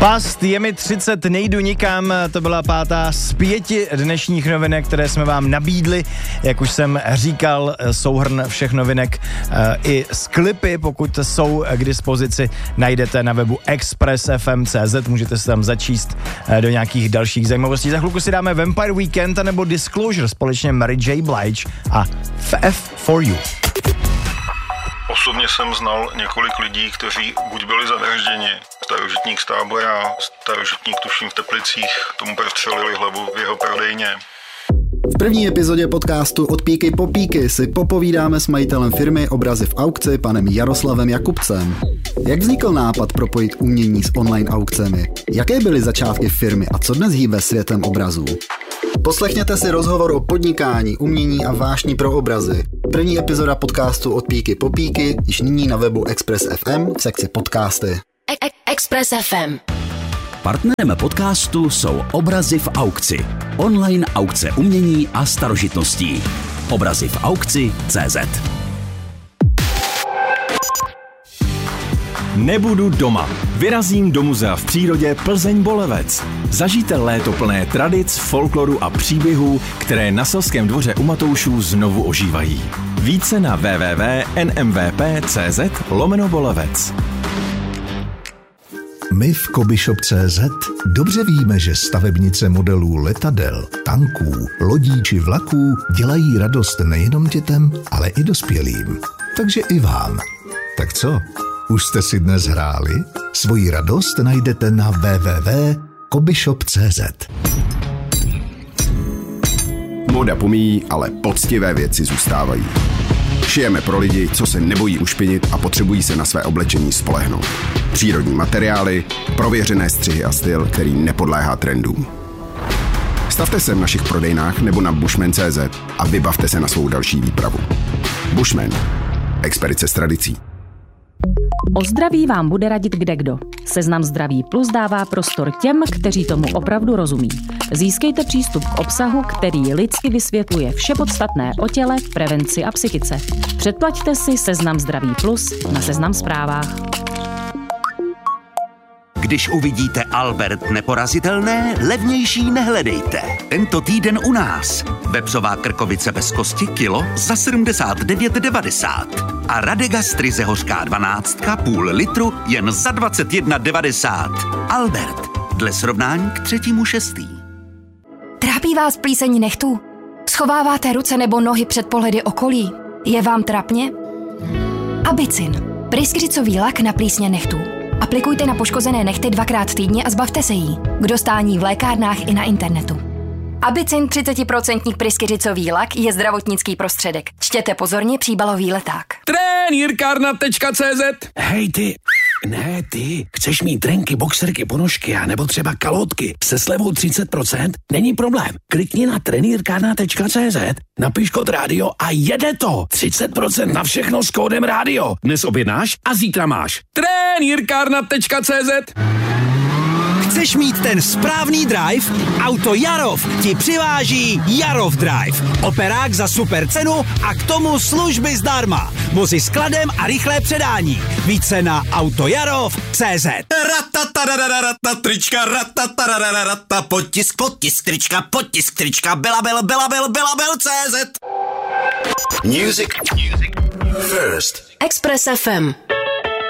Past, je mi 30, nejdu nikam, to byla 5. z 5 dnešních novinek, které jsme vám nabídli. Jak už jsem říkal, souhrn všech novinek i s klipy, pokud jsou k dispozici, najdete na webu expressfm.cz, můžete se tam začíst do nějakých dalších zajímavostí. Za chvilku si dáme Vampire Weekend nebo Disclosure, společně Mary J. Blige a F for You. Osobně jsem znal několik lidí, kteří buď byli zavražděni, starožitník z Tábora, starožitník tuším v Teplicích, tomu prostřelili hlavu v jeho prodejně. V první epizodě podcastu Od píky po píky si popovídáme s majitelem firmy Obrazy v aukci, panem Jaroslavem Jakubcem. Jak vznikl nápad propojit umění s online aukcemi? Jaké byly začátky firmy a co dnes hýbe světem obrazů? Poslechněte si rozhovor o podnikání, umění a vášni pro obrazy. První epizoda podcastu Od píky po píky již nyní na webu Express FM v sekci podcasty. Express FM. Partnerem podcastu jsou Obrazy v aukci. Online aukce umění a starožitností. Obrazy v aukci.cz. Nebudu doma. Vyrazím do muzea v přírodě Plzeň-Bolevec. Zažijte léto plné tradic, folkloru a příběhů, které na Selském dvoře u Matoušů znovu ožívají. Více na www.nmvp.cz/Bolevec. My v Kobyshop.cz dobře víme, že stavebnice modelů letadel, tanků, lodí či vlaků dělají radost nejenom dětem, ale i dospělým. Takže i vám. Tak co? Už jste si dnes hráli? Svoji radost najdete na www.kobyshop.cz. Móda pomíjí, ale poctivé věci zůstávají. Šijeme pro lidi, co se nebojí ušpinit a potřebují se na své oblečení spolehnout. Přírodní materiály, prověřené střihy a styl, který nepodléhá trendům. Stavte se v našich prodejnách nebo na bushman.cz a vybavte se na svou další výpravu. Bushman. Expedice s tradicí. O zdraví vám bude radit kdekdo. Seznam Zdraví Plus dává prostor těm, kteří tomu opravdu rozumí. Získejte přístup k obsahu, který lidsky vysvětluje vše podstatné o těle, prevenci a psychice. Předplaťte si Seznam Zdraví Plus na Seznam Zprávách. Když uvidíte Albert neporazitelné, levnější nehledejte. Tento týden u nás. Vepřová krkovice bez kosti kilo za 79,90. A Radega Stryze hořká 12 půl litru jen za 21,90. Albert, dle srovnání k 3.6. Trápí vás plíseň nechtů? Schováváte ruce nebo nohy před pohledy okolí? Je vám trapně? Abicin. Pryskyřicový lak na plísně nechtů. Aplikujte na poškozené nehty 2krát týdně a zbavte se jí. K dostání v lékárnách i na internetu. Abicin 30% pryskyřicový lak je zdravotnický prostředek. Čtěte pozorně příbalový leták. Trenýrkárna.cz. Hej ty, ne ty, chceš mít trenky, boxerky, ponožky a nebo třeba kalhotky se slevou 30%? Není problém. Klikni na trenýrkárna.cz, napiš kód rádio a jede to. 30% na všechno s kódem rádio. Dnes objednáš a zítra máš. Trenýrkárna.cz. Chceš mít ten správný drive? Auto Jarov ti přiváží Jarov Drive. Operák za super cenu a k tomu služby zdarma. Vozy s kladem a rychlé předání. Více na autojarov.cz. Trička, potisk, trička, belabel.cz. Music first. Express FM.